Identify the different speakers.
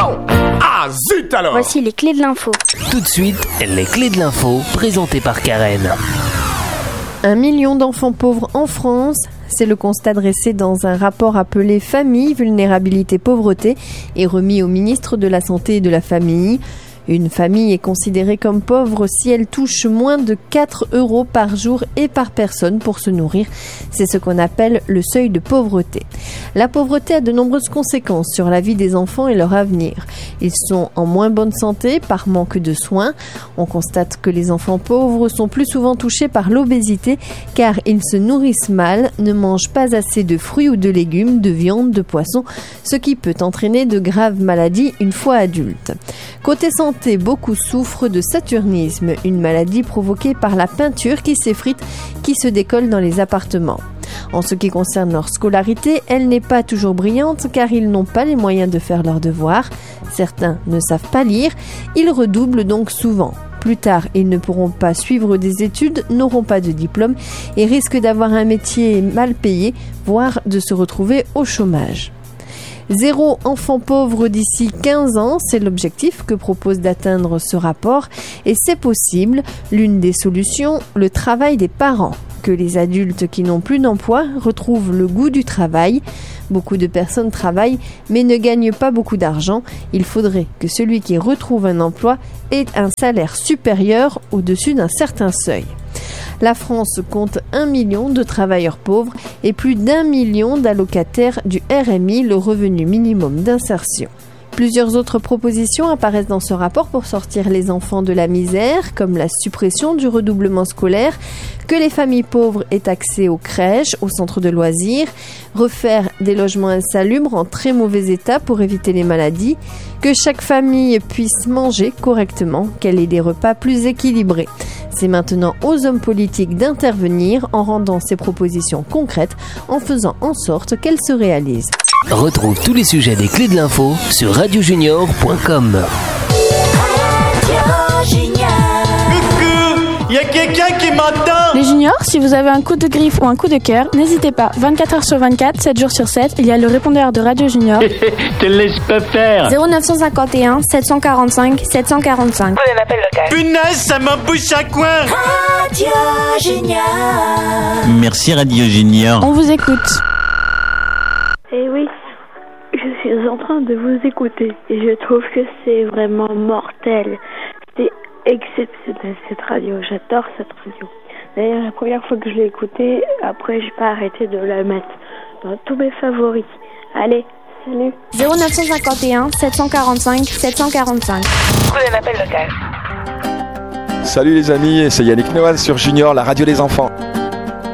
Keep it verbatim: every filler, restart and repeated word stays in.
Speaker 1: Non! Ah, zut alors!
Speaker 2: Voici les clés de l'info.
Speaker 3: Tout de suite, les clés de l'info, présentées par Karen.
Speaker 4: Un million d'enfants pauvres en France, c'est le constat dressé dans un rapport appelé Famille, vulnérabilité, pauvreté et remis au ministre de la Santé et de la Famille. Une famille est considérée comme pauvre si elle touche moins de quatre euros par jour et par personne pour se nourrir. C'est ce qu'on appelle le seuil de pauvreté. La pauvreté a de nombreuses conséquences sur la vie des enfants et leur avenir. Ils sont en moins bonne santé par manque de soins. On constate que les enfants pauvres sont plus souvent touchés par l'obésité car ils se nourrissent mal, ne mangent pas assez de fruits ou de légumes, de viande, de poissons, ce qui peut entraîner de graves maladies une fois adultes. Côté santé, beaucoup souffrent de saturnisme, une maladie provoquée par la peinture qui s'effrite, qui se décolle dans les appartements. En ce qui concerne leur scolarité, elle n'est pas toujours brillante car ils n'ont pas les moyens de faire leurs devoirs. Certains ne savent pas lire, ils redoublent donc souvent. Plus tard, ils ne pourront pas suivre des études, n'auront pas de diplôme et risquent d'avoir un métier mal payé, voire de se retrouver au chômage. Zéro enfant pauvre d'ici quinze ans, c'est l'objectif que propose d'atteindre ce rapport et c'est possible. L'une des solutions, le travail des parents. Que les adultes qui n'ont plus d'emploi retrouvent le goût du travail. Beaucoup de personnes travaillent mais ne gagnent pas beaucoup d'argent. Il faudrait que celui qui retrouve un emploi ait un salaire supérieur au-dessus d'un certain seuil. La France compte un million de travailleurs pauvres et plus d'un million d'allocataires du R M I, le revenu minimum d'insertion. Plusieurs autres propositions apparaissent dans ce rapport pour sortir les enfants de la misère, comme la suppression du redoublement scolaire, que les familles pauvres aient accès aux crèches, aux centres de loisirs, refaire des logements insalubres en très mauvais état pour éviter les maladies, que chaque famille puisse manger correctement, qu'elle ait des repas plus équilibrés. C'est maintenant aux hommes politiques d'intervenir en rendant ces propositions concrètes, en faisant en sorte qu'elles se réalisent.
Speaker 3: Retrouve tous les sujets des clés de l'info sur radio junior point com.
Speaker 5: Il y a quelqu'un qui m'entend.
Speaker 6: Les juniors, si vous avez un coup de griffe ou un coup de cœur, n'hésitez pas. vingt-quatre heures sur vingt-quatre, sept jours sur sept, il y a le répondeur de Radio Junior.
Speaker 5: Te laisse pas faire.
Speaker 2: zéro neuf cent cinquante et un sept cent quarante-cinq sept cent quarante-cinq.
Speaker 7: Prenez un appel local.
Speaker 5: Punaise, ça m'embouche à coin.
Speaker 7: Radio Junior.
Speaker 5: Merci Radio Junior.
Speaker 6: On vous écoute.
Speaker 8: Eh oui, je suis en train de vous écouter et je trouve que c'est vraiment mortel. C'est exceptionnel cette radio, j'adore cette radio. D'ailleurs, la première fois que je l'ai écoutée, après j'ai pas arrêté de la mettre dans tous mes favoris. Allez, salut.
Speaker 2: zéro neuf cent cinquante et un sept cent quarante-cinq sept cent quarante-cinq.
Speaker 7: Prenez un appel local.
Speaker 9: Salut les amis, c'est Yannick Noël sur Junior, la radio des enfants.